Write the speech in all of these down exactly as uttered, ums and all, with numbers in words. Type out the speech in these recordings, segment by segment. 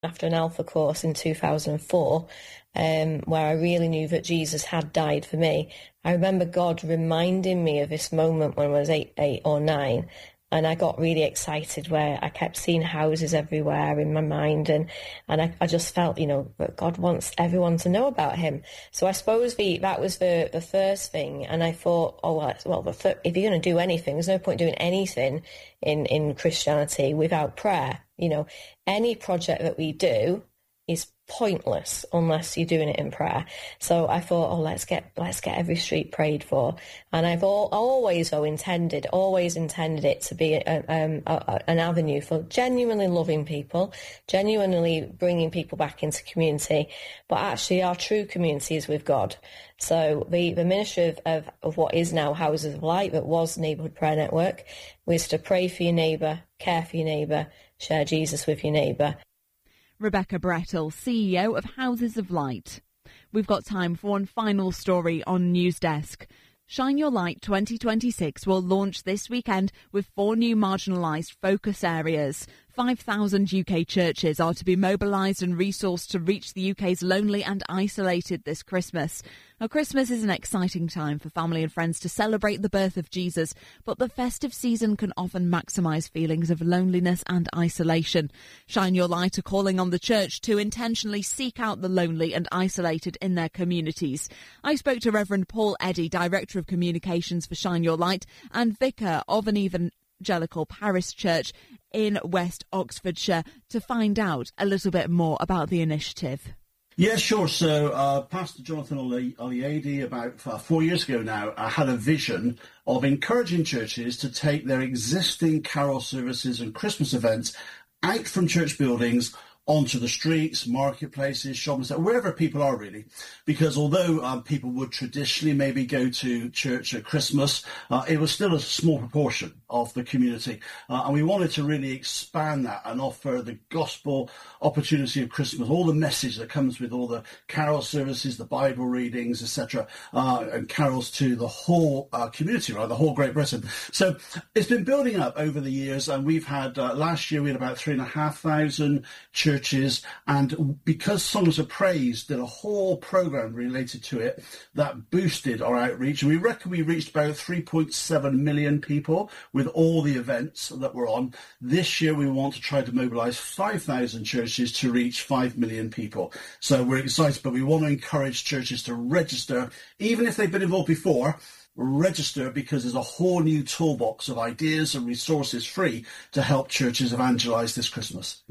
after an Alpha course in two thousand four, um, where I really knew that Jesus had died for me. I remember God reminding me of this moment when I was eight, eight or nine, and I got really excited where I kept seeing houses everywhere in my mind, and, and I, I just felt, you know, that God wants everyone to know about him. So I suppose the, that was the, the first thing, and I thought, oh, well, well the thir- if you're going to do anything, there's no point doing anything in, in Christianity without prayer. You know, any project that we do is pointless unless you're doing it in prayer. So I thought, oh, let's get let's get every street prayed for. And I've all, always, though, intended, always intended it to be a, um, a, a, an avenue for genuinely loving people, genuinely bringing people back into community. But actually, our true community is with God. So the, the ministry of, of, of what is now Houses of Light, that was Neighbourhood Prayer Network, was to pray for your neighbour, care for your neighbour, share Jesus with your neighbour. Rebecca Brettel, C E O of Houses of Light. We've got time for one final story on News Desk. Shine Your Light twenty twenty-six will launch this weekend with four new marginalised focus areas. five thousand U K churches are to be mobilised and resourced to reach the U K's lonely and isolated this Christmas. Now, Christmas is an exciting time for family and friends to celebrate the birth of Jesus, but the festive season can often maximise feelings of loneliness and isolation. Shine Your Light are calling on the church to intentionally seek out the lonely and isolated in their communities. I spoke to Reverend Paul Eddy, Director of Communications for Shine Your Light and Vicar of an Evangelical Parish Church in West Oxfordshire, to find out a little bit more about the initiative. Yeah, sure. So uh, Pastor Jonathan Oliade, about uh, four years ago now, uh, had a vision of encouraging churches to take their existing carol services and Christmas events out from church buildings onto the streets, marketplaces, shopping centres, wherever people are really. Because although um, people would traditionally maybe go to church at Christmas, uh, it was still a small proportion of the community. Uh, and we wanted to really expand that and offer the gospel opportunity of Christmas, all the message that comes with all the carol services, the Bible readings, et cetera, uh, and carols to the whole uh, community, right, the whole Great Britain. So it's been building up over the years, and we've had, uh, last year we had about three and a half thousand churches, and because Songs of Praise did a whole program related to it, that boosted our outreach, and we reckon we reached about three point seven million people with all the events that were on. This year we want to try to mobilise five thousand churches to reach five million people. So we're excited, but we want to encourage churches to register, even if they've been involved before. Register, because there's a whole new toolbox of ideas and resources free to help churches evangelise this Christmas.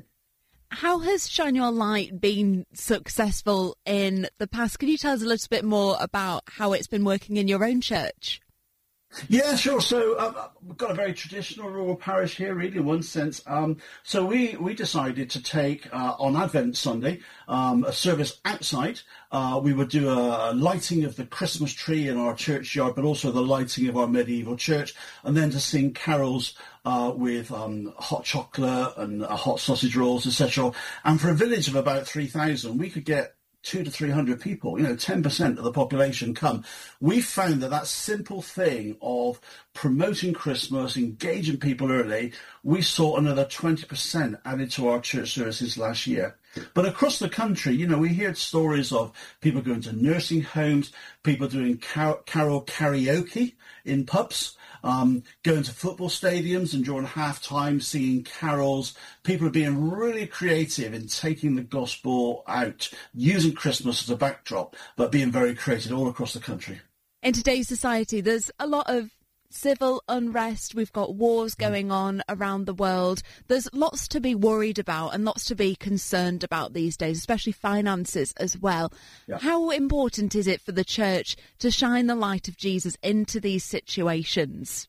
How has Shine Your Light been successful in the past? Can you tell us a little bit more about how it's been working in your own church? Yeah, sure. So uh, we've got a very traditional rural parish here, really, in one sense. Um, so we, we decided to take, uh, on Advent Sunday, um, a service outside. Uh, we would do a lighting of the Christmas tree in our churchyard, but also the lighting of our medieval church, and then to sing carols uh, with um, hot chocolate and uh, hot sausage rolls, et cetera. And for a village of about three thousand, we could get two to three hundred people, you know, ten percent of the population come. We found that that simple thing of promoting Christmas, engaging people early, we saw another twenty percent added to our church services last year. But across the country, you know, we hear stories of people going to nursing homes, people doing car- carol karaoke in pubs, Um, going to football stadiums and during half-time singing carols. People are being really creative in taking the gospel out, using Christmas as a backdrop, but being very creative all across the country. In today's society, there's a lot of civil unrest. We've got wars going on around the world. There's lots to be worried about and lots to be concerned about these days, especially finances as well. Yeah. How important is it for the church to shine the light of Jesus into these situations?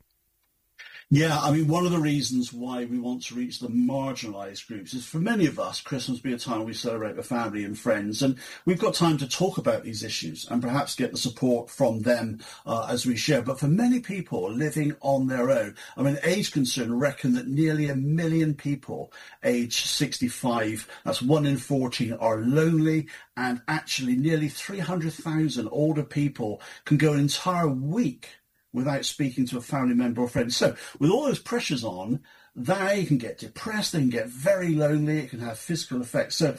Yeah, I mean, one of the reasons why we want to reach the marginalised groups is for many of us, Christmas will be a time we celebrate with family and friends, and we've got time to talk about these issues and perhaps get the support from them uh, as we share. But for many people living on their own, I mean, Age Concern reckon that nearly a million people age sixty-five, that's one in fourteen, are lonely, and actually nearly three hundred thousand older people can go an entire week without speaking to a family member or friend. So with all those pressures on, they can get depressed, they can get very lonely, it can have physical effects. So